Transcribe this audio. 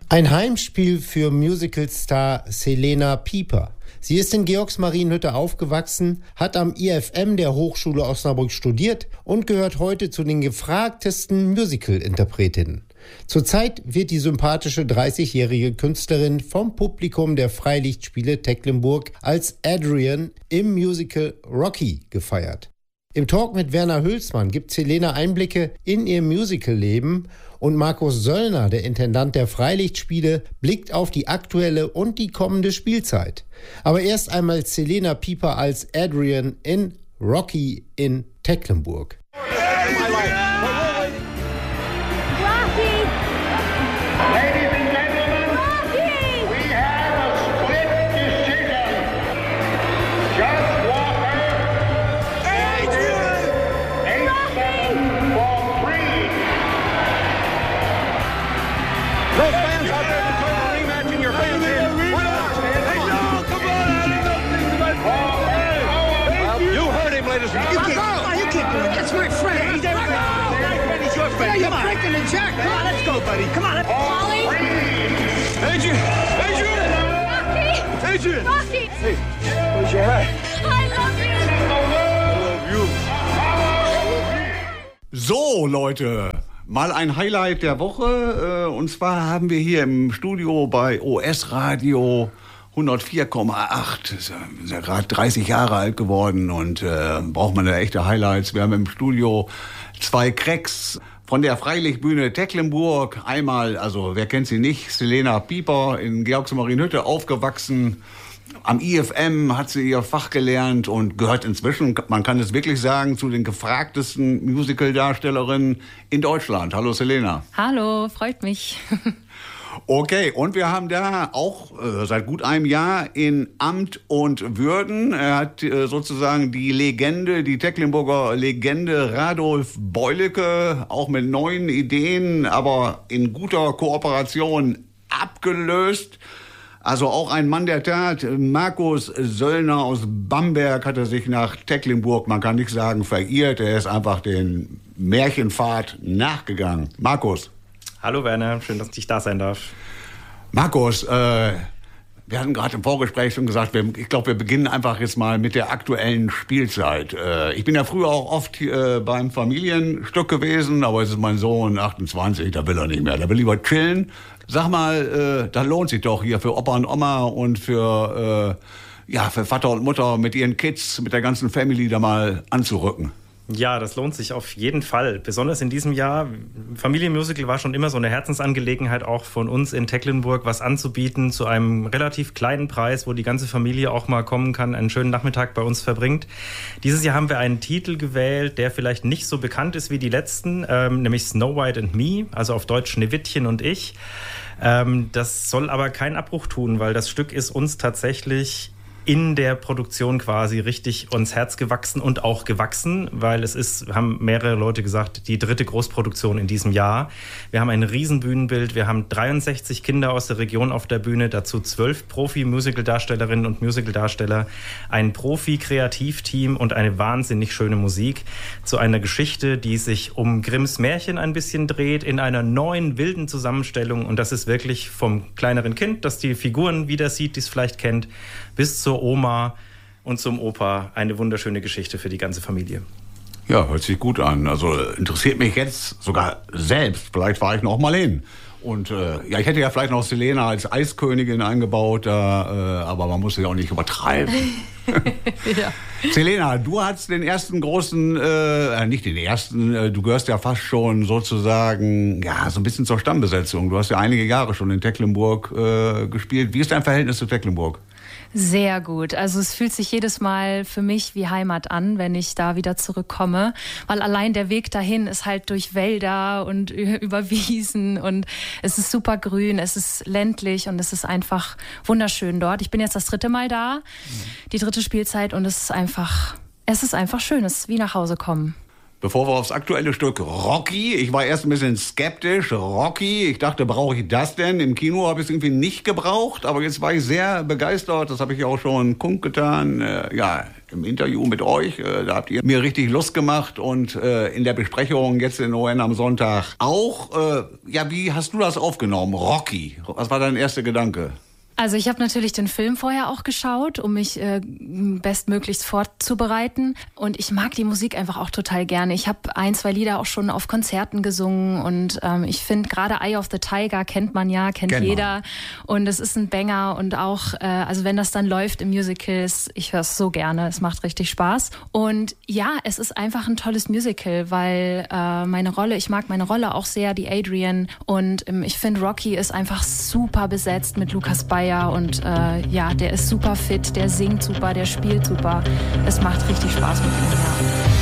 Ein Heimspiel für Musicalstar Selena Pieper. Sie ist in Georgsmarienhütte aufgewachsen, hat am IFM der Hochschule Osnabrück studiert und gehört heute zu den gefragtesten Musical-Interpretinnen. Zurzeit wird die sympathische 30-jährige Künstlerin vom Publikum der Freilichtspiele Tecklenburg als Adrian im Musical Rocky gefeiert. Im Talk mit Werner Hülsmann gibt Selena Einblicke in ihr Musical-Leben und Markus Söllner, der Intendant der Freilichtspiele, blickt auf die aktuelle und die kommende Spielzeit. Aber erst einmal Selena Pieper als Adrian in Rocky in Tecklenburg. You're breaking the jack. Come on, let's go, buddy. Come on, let's go. Molly? Adrian! Adrian! Rocky! Adrian! Rocky! Hey, where's your hat? I love you! I love you. So, Leute, mal ein Highlight der Woche. Und zwar haben wir hier im Studio bei OS Radio 104,8. Ist ja gerade 30 Jahre alt geworden und braucht man da echte Highlights. Wir haben im Studio 2 Cracks von der Freilichtbühne Tecklenburg. Einmal, also wer kennt sie nicht, Selena Pieper in Georgsmarienhütte aufgewachsen. Am IFM hat sie ihr Fach gelernt und gehört inzwischen, man kann es wirklich sagen, zu den gefragtesten Musical-Darstellerinnen in Deutschland. Hallo Selena. Hallo, freut mich. Okay, und wir haben da auch seit gut einem Jahr in Amt und Würden, er hat sozusagen die Legende, die Tecklenburger Legende Radolf Beulicke, auch mit neuen Ideen, aber in guter Kooperation abgelöst. Also auch ein Mann der Tat, Markus Söllner aus Bamberg hat er sich nach Tecklenburg, man kann nicht sagen verirrt, er ist einfach den Märchenpfad nachgegangen. Markus. Hallo Werner, schön, dass ich da sein darf. Markus, wir hatten gerade im Vorgespräch schon gesagt, ich glaube, wir beginnen einfach jetzt mal mit der aktuellen Spielzeit. Ich bin ja früher auch oft beim Familienstück gewesen, aber jetzt ist mein Sohn 28, da will er nicht mehr, der will lieber chillen. Sag mal, da lohnt sich doch hier für Opa und Oma und für Vater und Mutter mit ihren Kids, mit der ganzen Family da mal anzurücken. Ja, das lohnt sich auf jeden Fall. Besonders in diesem Jahr. Familienmusical war schon immer so eine Herzensangelegenheit auch von uns in Tecklenburg, was anzubieten zu einem relativ kleinen Preis, wo die ganze Familie auch mal kommen kann, einen schönen Nachmittag bei uns verbringt. Dieses Jahr haben wir einen Titel gewählt, der vielleicht nicht so bekannt ist wie die letzten, nämlich Snow White and Me, also auf Deutsch Schneewittchen und ich. Das soll aber keinen Abbruch tun, weil das Stück ist uns tatsächlich in der Produktion quasi richtig ans Herz gewachsen und auch gewachsen, weil es ist, haben mehrere Leute gesagt, die 3. Großproduktion in diesem Jahr. Wir haben ein Riesenbühnenbild, wir haben 63 Kinder aus der Region auf der Bühne, dazu 12 Profi-Musical-Darstellerinnen und Musical-Darsteller, ein Profi-Kreativteam und eine wahnsinnig schöne Musik zu einer Geschichte, die sich um Grimms Märchen ein bisschen dreht, in einer neuen, wilden Zusammenstellung, und das ist wirklich vom kleineren Kind, das die Figuren wieder sieht, die es vielleicht kennt, bis zur Oma und zum Opa eine wunderschöne Geschichte für die ganze Familie. Ja, hört sich gut an. Also interessiert mich jetzt sogar selbst. Vielleicht fahre ich noch mal hin. Und ich hätte ja vielleicht noch Selena als Eiskönigin eingebaut, aber man muss sie auch nicht übertreiben. Ja. Selena, du hast den ersten großen, nicht den ersten, du gehörst ja fast schon sozusagen, ja, so ein bisschen zur Stammbesetzung. Du hast ja einige Jahre schon in Tecklenburg gespielt. Wie ist dein Verhältnis zu Tecklenburg? Sehr gut. Also es fühlt sich jedes Mal für mich wie Heimat an, wenn ich da wieder zurückkomme, weil allein der Weg dahin ist halt durch Wälder und über Wiesen und es ist super grün, es ist ländlich und es ist einfach wunderschön dort. Ich bin jetzt das 3. Mal da, die 3. Spielzeit, und es ist einfach schön, es ist wie nach Hause kommen. Bevor wir aufs aktuelle Stück Rocky, ich war erst ein bisschen skeptisch, Rocky, ich dachte, brauche ich das denn? Im Kino habe ich es irgendwie nicht gebraucht, aber jetzt war ich sehr begeistert, das habe ich auch schon kundgetan. Ja, im Interview mit euch. Da habt ihr mir richtig Lust gemacht und in der Besprechung jetzt in ON am Sonntag auch. Wie hast du das aufgenommen? Rocky, was war dein erster Gedanke? Also ich habe natürlich den Film vorher auch geschaut, um mich bestmöglichst vorzubereiten. Und ich mag die Musik einfach auch total gerne. Ich habe 1, 2 Lieder auch schon auf Konzerten gesungen. Und ich finde gerade Eye of the Tiger kennt jeder. Und es ist ein Banger. Und auch, also wenn das dann läuft im Musical, ich höre es so gerne. Es macht richtig Spaß. Und ja, es ist einfach ein tolles Musical, weil ich mag meine Rolle auch sehr, die Adrian. Und ich finde, Rocky ist einfach super besetzt mit Lukas Bayer. Und der ist super fit, der singt super, der spielt super. Es macht richtig Spaß mit ihm, ja.